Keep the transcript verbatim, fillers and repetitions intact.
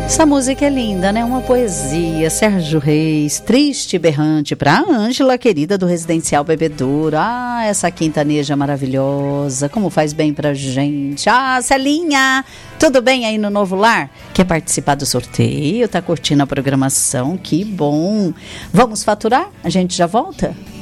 Essa música é linda, né? Uma poesia. Sérgio Reis, Triste e Berrante, para a Ângela, querida do Residencial Bebedouro. Ah, essa quintaneja maravilhosa, como faz bem pra gente. Ah, Celinha, tudo bem aí no Novo Lar? Quer participar do sorteio? Tá curtindo a programação? Que bom. Vamos faturar? A gente já volta?